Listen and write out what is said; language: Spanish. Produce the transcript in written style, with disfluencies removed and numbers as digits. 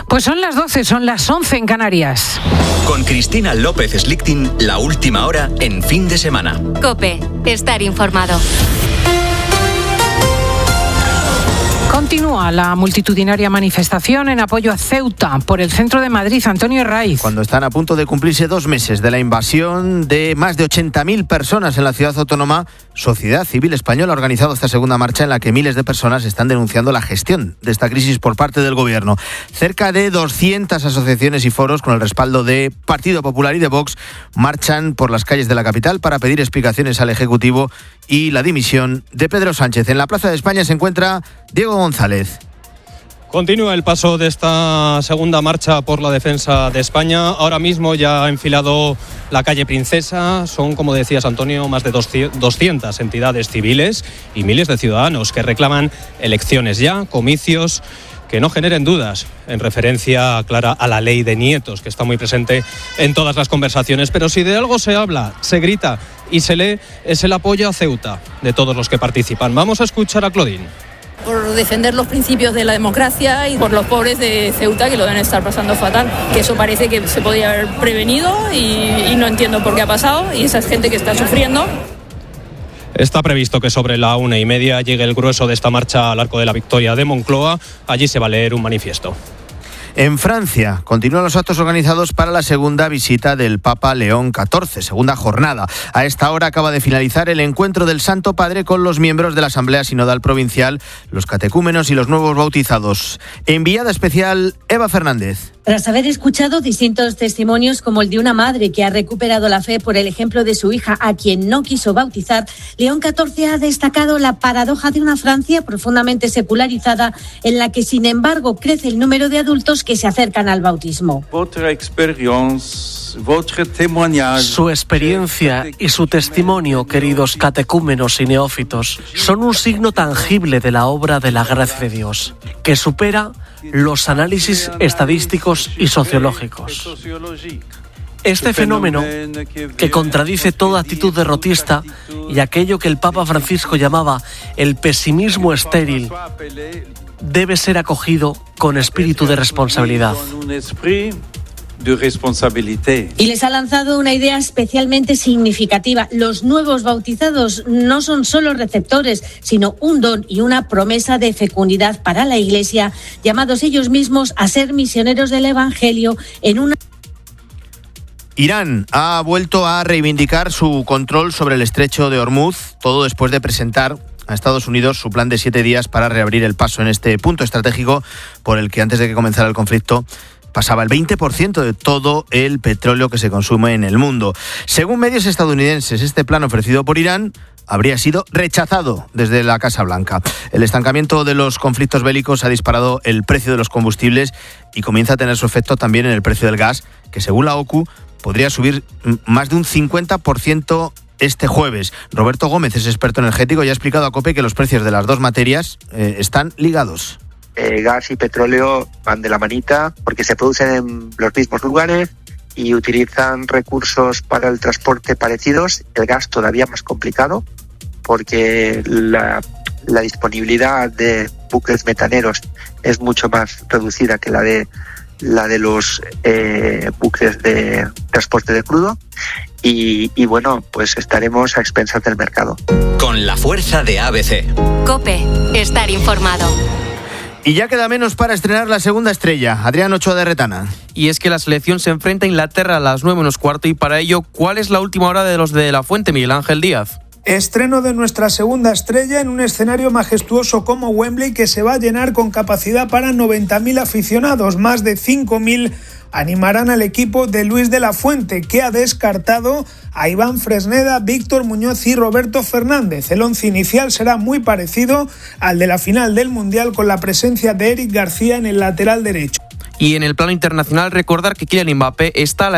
Pues son las 12, son las 11 en Canarias. Con Cristina López Slichting, la última hora en fin de semana. COPE, estar informado. Continúa la multitudinaria manifestación en apoyo a Ceuta por el centro de Madrid. Antonio Herraiz. Cuando están a punto de cumplirse 2 meses de la invasión de más de 80.000 personas en la ciudad autónoma, Sociedad Civil Española ha organizado esta segunda marcha en la que miles de personas están denunciando la gestión de esta crisis por parte del gobierno. Cerca de 200 asociaciones y foros con el respaldo de Partido Popular y de Vox marchan por las calles de la capital para pedir explicaciones al Ejecutivo y la dimisión de Pedro Sánchez. En la Plaza de España se encuentra Diego González. Continúa el paso de esta segunda marcha por la defensa de España. Ahora mismo ya ha enfilado la calle Princesa. Son, como decías, Antonio, más de 200 entidades civiles y miles de ciudadanos que reclaman elecciones ya, comicios que no generen dudas, en referencia clara a la ley de nietos, que está muy presente en todas las conversaciones. Pero si de algo se habla, se grita y se lee, es el apoyo a Ceuta de todos los que participan. Vamos a escuchar a Claudine. Por defender los principios de la democracia y por los pobres de Ceuta, que lo deben estar pasando fatal. Que eso parece que se podía haber prevenido y no entiendo por qué ha pasado, y esa gente que está sufriendo. Está previsto que sobre la 1:30 llegue el grueso de esta marcha al Arco de la Victoria de Moncloa. Allí se va a leer un manifiesto. En Francia continúan los actos organizados para la segunda visita del Papa León XIV, segunda jornada. A esta hora acaba de finalizar el encuentro del Santo Padre con los miembros de la Asamblea Sinodal Provincial, los catecúmenos y los nuevos bautizados. Enviada especial Eva Fernández. Tras haber escuchado distintos testimonios como el de una madre que ha recuperado la fe por el ejemplo de su hija a quien no quiso bautizar, León XIV ha destacado la paradoja de una Francia profundamente secularizada en la que, sin embargo, crece el número de adultos que se acercan al bautismo. Su experiencia y su testimonio, queridos catecúmenos y neófitos, son un signo tangible de la obra de la gracia de Dios, que supera los análisis estadísticos y sociológicos. Este fenómeno, que contradice toda actitud derrotista y aquello que el Papa Francisco llamaba el pesimismo estéril, debe ser acogido con espíritu de responsabilidad. Y les ha lanzado una idea especialmente significativa. Los nuevos bautizados no son solo receptores, sino un don y una promesa de fecundidad para la Iglesia, llamados ellos mismos a ser misioneros del Evangelio en una... Irán ha vuelto a reivindicar su control sobre el estrecho de Hormuz, todo después de presentar a Estados Unidos su plan de 7 días para reabrir el paso en este punto estratégico por el que antes de que comenzara el conflicto pasaba el 20% de todo el petróleo que se consume en el mundo. Según medios estadounidenses, este plan ofrecido por Irán habría sido rechazado desde la Casa Blanca. El estancamiento de los conflictos bélicos ha disparado el precio de los combustibles y comienza a tener su efecto también en el precio del gas, que según la OCU podría subir más de un 50% este jueves. Roberto Gómez es experto energético y ha explicado a COPE que los precios de las dos materias están ligados. Gas y petróleo van de la manita porque se producen en los mismos lugares y utilizan recursos para el transporte parecidos. El gas todavía más complicado porque la disponibilidad de buques metaneros es mucho más reducida que la de los buques de transporte de crudo. Y bueno, pues estaremos a expensas del mercado. Con la fuerza de ABC. COPE, estar informado. Y ya queda menos para estrenar la segunda estrella. Adrián Ochoa de Retana. Y es que la selección se enfrenta a Inglaterra a las 9:15 y para ello, ¿cuál es la última hora de los de La Fuente, Miguel Ángel Díaz? Estreno de nuestra segunda estrella en un escenario majestuoso como Wembley, que se va a llenar con capacidad para 90.000 aficionados. Más de 5.000 animarán al equipo de Luis de la Fuente, que ha descartado a Iván Fresneda, Víctor Muñoz y Roberto Fernández. El once inicial será muy parecido al de la final del Mundial, con la presencia de Eric García en el lateral derecho. Y en el plano internacional, recordar que Kylian Mbappé está a la